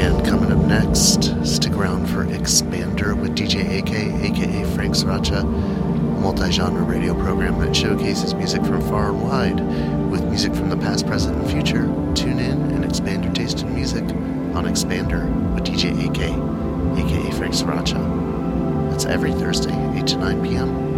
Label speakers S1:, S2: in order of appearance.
S1: And coming up next, stick around for Expander with DJ AK, aka Frank Sriracha, a multi-genre radio program that showcases music from far and wide, with music from the past, present, and future. Tune in and expand your taste in music on Expander with DJ AK, aka Frank Sriracha. That's every Thursday, 8 to 9 p.m.